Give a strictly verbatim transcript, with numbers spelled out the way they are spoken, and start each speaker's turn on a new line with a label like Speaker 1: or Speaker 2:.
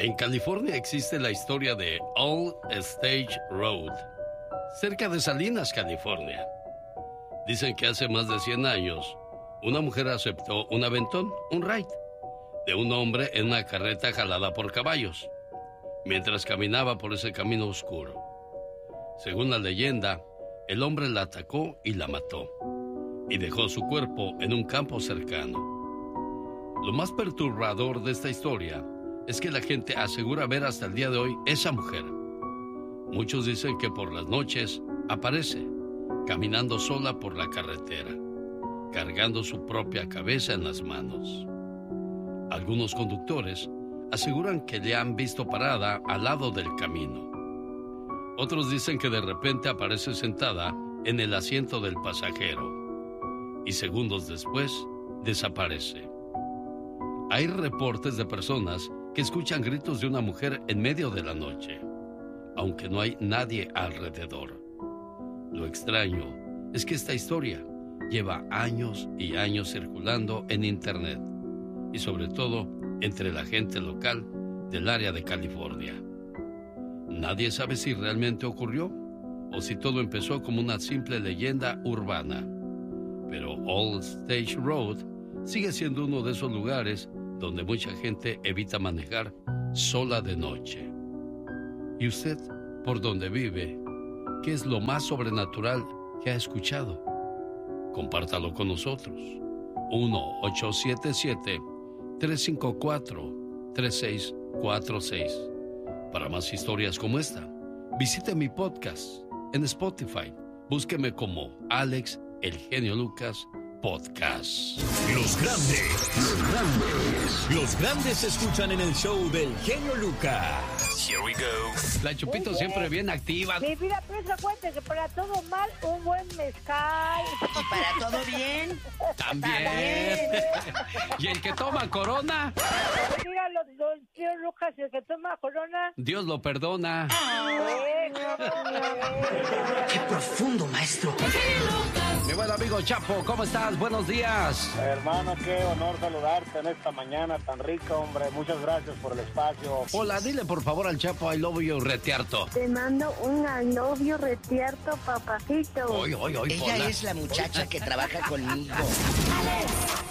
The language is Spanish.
Speaker 1: En California existe la historia de All Stage Road, cerca de Salinas, California. Dicen que hace más de cien años, una mujer aceptó un aventón, un ride, de un hombre en una carreta jalada por caballos, mientras caminaba por ese camino oscuro. Según la leyenda, el hombre la atacó y la mató, y dejó su cuerpo en un campo cercano. Lo más perturbador de esta historia es que la gente asegura ver hasta el día de hoy esa mujer. Muchos dicen que por las noches aparece, caminando sola por la carretera, cargando su propia cabeza en las manos. Algunos conductores aseguran que le han visto parada al lado del camino. Otros dicen que de repente aparece sentada en el asiento del pasajero y segundos después desaparece. Hay reportes de personas que escuchan gritos de una mujer en medio de la noche, aunque no hay nadie alrededor. Lo extraño es que esta historia lleva años y años circulando en internet y sobre todo entre la gente local del área de California. Nadie sabe si realmente ocurrió o si todo empezó como una simple leyenda urbana. Pero All Stage Road sigue siendo uno de esos lugares donde mucha gente evita manejar sola de noche. ¿Y usted, por dónde vive, qué es lo más sobrenatural que ha escuchado? Compártalo con nosotros. uno ocho siete siete, tres cinco cuatro, tres seis cuatro seis. Para más historias como esta, visite mi podcast en Spotify. Búsqueme como Alex El Genio Lucas Podcast.
Speaker 2: Los grandes, los grandes, los grandes se escuchan en el show del Genio Lucas. Here we go.
Speaker 1: La Chupito bien, siempre bien activa.
Speaker 3: Mi vida, piensa cuenta que para todo mal, un buen mezcal.
Speaker 4: Y para todo bien.
Speaker 1: También. También. ¿Y el que toma Corona?
Speaker 3: Dígalo, don tío Lucas, el que toma Corona.
Speaker 1: Dios lo perdona.
Speaker 4: Qué profundo, maestro.
Speaker 1: Mi buen amigo Chapo, ¿cómo estás? Buenos días.
Speaker 5: Hermano, qué honor saludarte en esta mañana tan rica, hombre. Muchas gracias por el espacio.
Speaker 1: Hola, dile por favor al Chapo I love you retierto.
Speaker 6: Te mando un I love you retierto, papacito.
Speaker 1: Oy, oy, oy,
Speaker 4: Ella
Speaker 1: Pola.
Speaker 4: es la muchacha que trabaja conmigo.
Speaker 7: Alex,